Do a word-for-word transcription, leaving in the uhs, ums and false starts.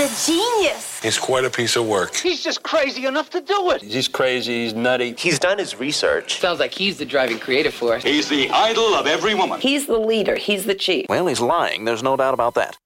a genius. He's quite a piece of work. He's just crazy enough to do it. He's crazy, he's nutty. He's done his research. Sounds like he's the driving creative force. He's the idol of every woman. He's the leader. He's the chief. Well, he's lying. There's no doubt about that.